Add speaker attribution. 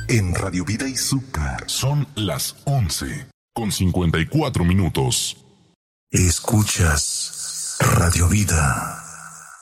Speaker 1: En Radio Vida Izúcar son las 11:54. Escuchas Radio Vida.